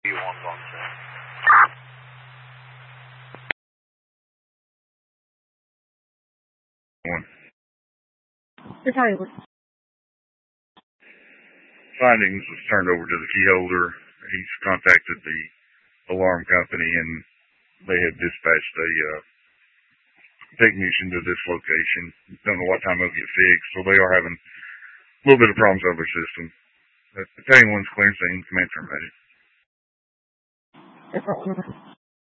You want something? Findings was turned over to the key holder. He's contacted the alarm company, and they have dispatched a technician to this location. Don't know what time it'll get fixed, so they are having a little bit of problems over their system. Battalion 1's clear scene, command terminated.